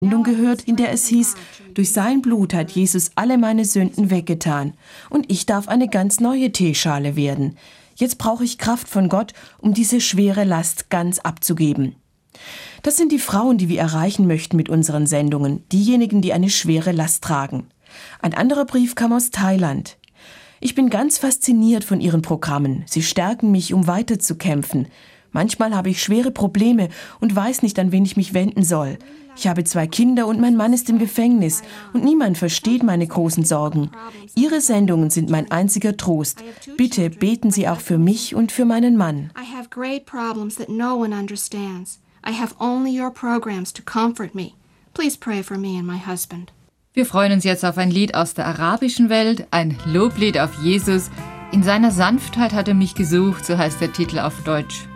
Sendung gehört, in der es hieß, durch sein Blut hat Jesus alle meine Sünden weggetan und ich darf eine ganz neue Teeschale werden. Jetzt brauche ich Kraft von Gott, um diese schwere Last ganz abzugeben. Das sind die Frauen, die wir erreichen möchten mit unseren Sendungen, diejenigen, die eine schwere Last tragen. Ein anderer Brief kam aus Thailand. Ich bin ganz fasziniert von ihren Programmen. Sie stärken mich, um weiterzukämpfen. Manchmal habe ich schwere Probleme und weiß nicht, an wen ich mich wenden soll. Ich habe 2 Kinder und mein Mann ist im Gefängnis und niemand versteht meine großen Sorgen. Ihre Sendungen sind mein einziger Trost. Bitte beten Sie auch für mich und für meinen Mann. I have great problems that no one understands. I have only your programs to comfort me. Please pray for me and my husband. Wir freuen uns jetzt auf ein Lied aus der arabischen Welt, ein Loblied auf Jesus. In seiner Sanftheit hat er mich gesucht, so heißt der Titel auf Deutsch.